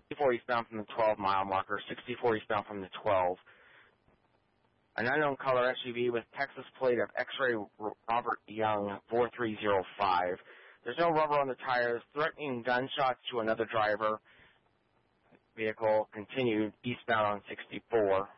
64 eastbound from the 12-mile marker, 64 eastbound from the 12. An unknown color SUV with Texas plate of X-ray Robert Young 4305. There's no rubber on the tires. Threatening gunshots to another driver. Vehicle continued eastbound on 64.